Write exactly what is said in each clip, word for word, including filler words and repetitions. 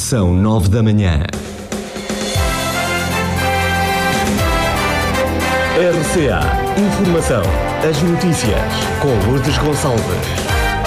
São nove da manhã. R C A Informação. As notícias com Lourdes Gonçalves.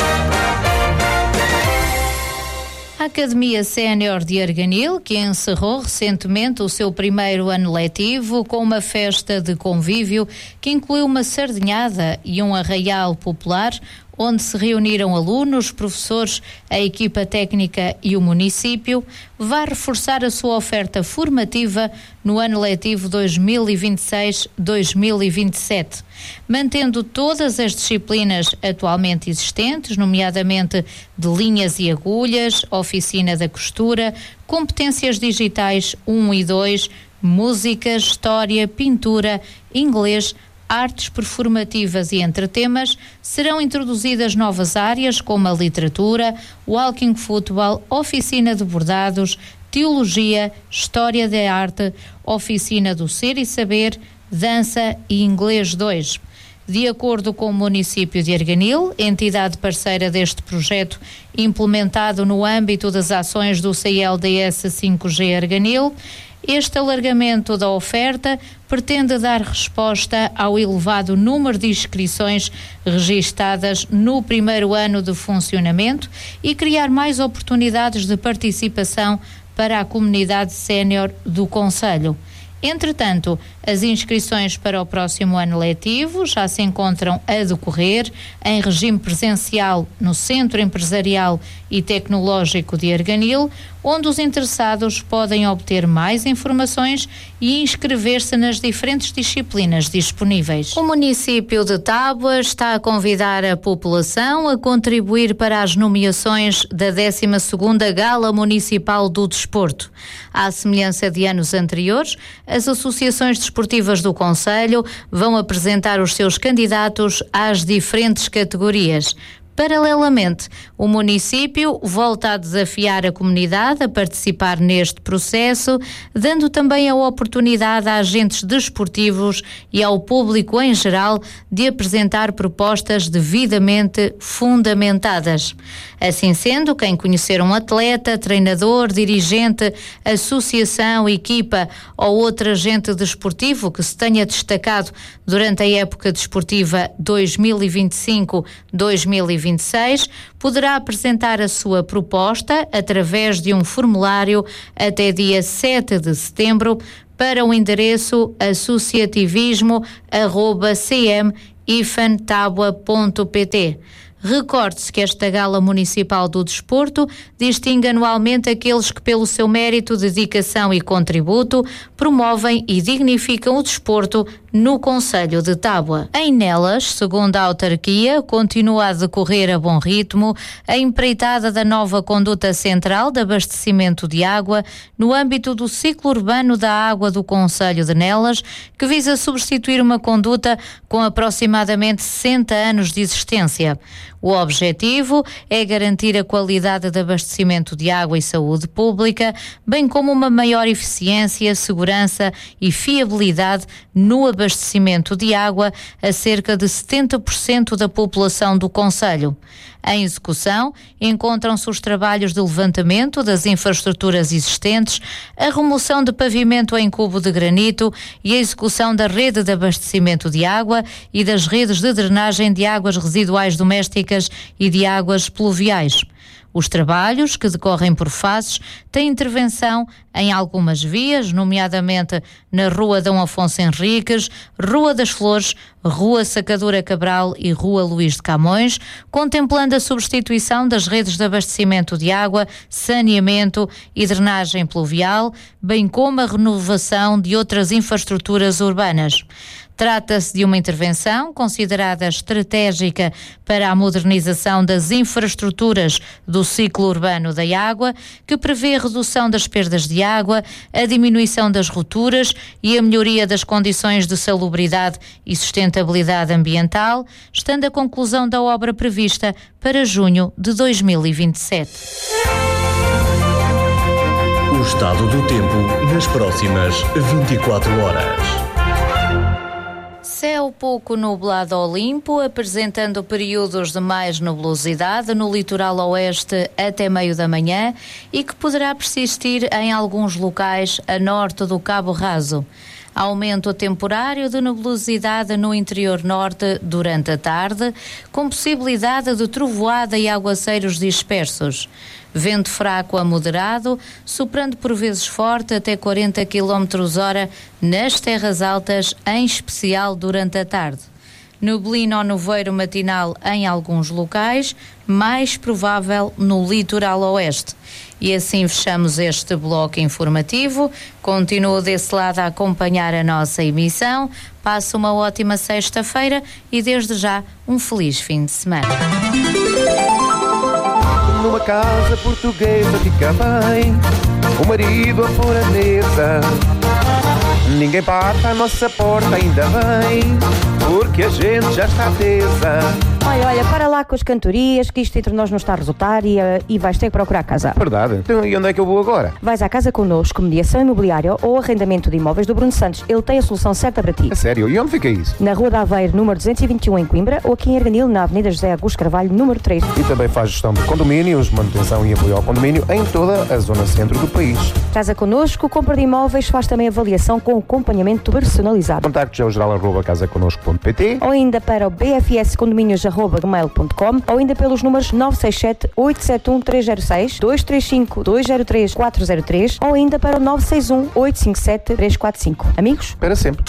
A Academia Sénior de Arganil, que encerrou recentemente o seu primeiro ano letivo com uma festa de convívio que incluiu uma sardinhada e um arraial popular, onde se reuniram alunos, professores, a equipa técnica e o município, vai reforçar a sua oferta formativa no ano letivo dois mil e vinte e seis dois mil e vinte e sete, mantendo todas as disciplinas atualmente existentes, nomeadamente de linhas e agulhas, oficina da costura, competências digitais um e dois, música, história, pintura, inglês, artes performativas e entre temas. Serão introduzidas novas áreas como a literatura, walking futebol, oficina de bordados, teologia, história da arte, oficina do ser e saber, dança e inglês dois. De acordo com o município de Arganil, entidade parceira deste projeto implementado no âmbito das ações do C L D S cinco G Arganil, este alargamento da oferta pretende dar resposta ao elevado número de inscrições registadas no primeiro ano de funcionamento e criar mais oportunidades de participação para a comunidade sénior do concelho. Entretanto, as inscrições para o próximo ano letivo já se encontram a decorrer em regime presencial no Centro Empresarial e Tecnológico de Arganil, onde os interessados podem obter mais informações e inscrever-se nas diferentes disciplinas disponíveis. O município de Tábua está a convidar a população a contribuir para as nomeações da décima segunda Gala Municipal do Desporto. À semelhança de anos anteriores, as associações desportivas do concelho vão apresentar os seus candidatos às diferentes categorias. Paralelamente, o município volta a desafiar a comunidade a participar neste processo, dando também a oportunidade a agentes desportivos e ao público em geral de apresentar propostas devidamente fundamentadas. Assim sendo, quem conhecer um atleta, treinador, dirigente, associação, equipa ou outro agente desportivo que se tenha destacado durante a época desportiva dois mil e vinte e cinco dois mil e vinte e seis, poderá apresentar a sua proposta através de um formulário até dia sete de setembro para o endereço associativismo arroba c m ifan tabua ponto p t. Recorde-se que esta Gala Municipal do Desporto distingue anualmente aqueles que, pelo seu mérito, dedicação e contributo, promovem e dignificam o desporto no concelho de Tábua. Em Nelas, segundo a autarquia, continua a decorrer a bom ritmo a empreitada da nova conduta central de abastecimento de água no âmbito do ciclo urbano da água do concelho de Nelas, que visa substituir uma conduta com aproximadamente sessenta anos de existência. O objetivo é garantir a qualidade de abastecimento de água e saúde pública, bem como uma maior eficiência, segurança e fiabilidade no abastecimento de água a cerca de setenta por cento da população do concelho. Em execução, encontram-se os trabalhos de levantamento das infraestruturas existentes, a remoção de pavimento em cubo de granito e a execução da rede de abastecimento de água e das redes de drenagem de águas residuais domésticas e de águas pluviais. Os trabalhos, que decorrem por fases, têm intervenção em algumas vias, nomeadamente na Rua Dom Afonso Henriques, Rua das Flores, Rua Sacadura Cabral e Rua Luís de Camões, contemplando a substituição das redes de abastecimento de água, saneamento e drenagem pluvial, bem como a renovação de outras infraestruturas urbanas. Trata-se de uma intervenção considerada estratégica para a modernização das infraestruturas do ciclo urbano da água, que prevê a redução das perdas de água, a diminuição das rupturas e a melhoria das condições de salubridade e sustentabilidade ambiental, estando a conclusão da obra prevista para junho de dois mil e vinte e sete. O estado do tempo nas próximas vinte e quatro horas. Céu pouco nublado ou limpo, apresentando períodos de mais nebulosidade no litoral oeste até meio da manhã e que poderá persistir em alguns locais a norte do Cabo Raso. Aumento temporário de nebulosidade no interior norte durante a tarde, com possibilidade de trovoada e aguaceiros dispersos. Vento fraco a moderado, soprando por vezes forte até quarenta quilómetros hora nas terras altas, em especial durante a tarde. Neblina ou nevoeiro matinal em alguns locais, mais provável no litoral oeste. E assim fechamos este bloco informativo. Continuo desse lado a acompanhar a nossa emissão. Passe uma ótima sexta-feira e desde já um feliz fim de semana. Numa casa portuguesa fica bem, o marido a pôr a mesa. Ninguém bate à nossa porta, ainda bem, porque a gente já está tesa. Olha, olha, para lá com as cantorias, que isto entre nós não está a resultar e, uh, e vais ter que procurar casa. Verdade. Então, e onde é que eu vou agora? Vais à Casa Connosco, mediação imobiliária ou arrendamento de imóveis do Bruno Santos. Ele tem a solução certa para ti. A sério? E onde fica isso? Na Rua da Aveiro, número duzentos e vinte e um, em Coimbra, ou aqui em Erganil, na Avenida José Augusto Carvalho, número três. E também faz gestão de condomínios, manutenção e apoio ao condomínio em toda a zona centro do país. Casa Connosco, compra de imóveis, faz também avaliação com acompanhamento personalizado. Contactos é o geral arroba casa connosco ponto pt ou ainda para o b f s condomínios arroba gmail ponto com ou ainda pelos números nove seis sete, oito sete um, três zero seis, dois três cinco, dois zero três, quatro zero três ou ainda para o nove seis um, oito cinco sete, três quatro cinco. Amigos? Para sempre.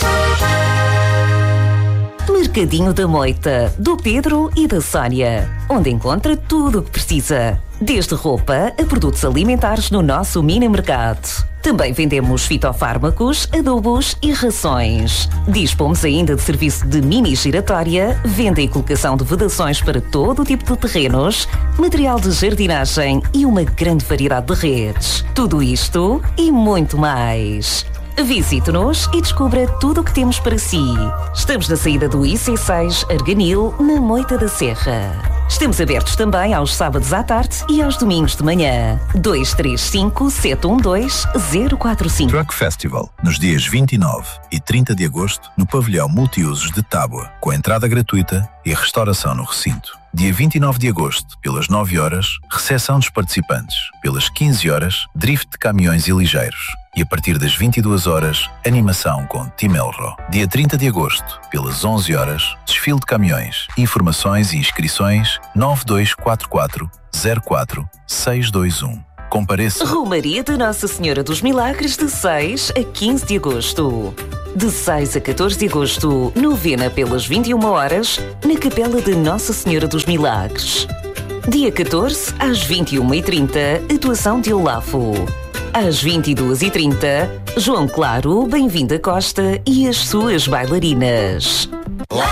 Mercadinho da Moita, do Pedro e da Sónia, onde encontra tudo o que precisa, desde roupa a produtos alimentares no nosso mini mercado. Também vendemos fitofármacos, adubos e rações. Dispomos ainda de serviço de mini giratória, venda e colocação de vedações para todo o tipo de terrenos, material de jardinagem e uma grande variedade de redes. Tudo isto e muito mais. Visite-nos e descubra tudo o que temos para si. Estamos na saída do I C seis Arganil, na Moita da Serra. Estamos abertos também aos sábados à tarde e aos domingos de manhã. dois três cinco, sete um dois, zero quatro cinco. Truck Festival, nos dias vinte e nove e trinta de agosto, no pavilhão multiusos de Tábua, com entrada gratuita e restauração no recinto. Dia vinte e nove de agosto, pelas nove horas, recepção dos participantes. Pelas quinze horas, drift de caminhões e ligeiros. E a partir das vinte e duas horas, animação com Tim Elro. Dia trinta de agosto, pelas onze horas, desfile de caminhões. Informações e inscrições nove dois quatro quatro, zero quatro, seis dois um. Compareça. Romaria de Nossa Senhora dos Milagres de seis a quinze de agosto. De seis a catorze de agosto, novena pelas vinte e uma horas, na Capela de Nossa Senhora dos Milagres. Dia catorze, às vinte e uma e trinta, atuação de Olafo. Às vinte e duas e trinta, João Claro, Bem-vinda Costa e as suas bailarinas.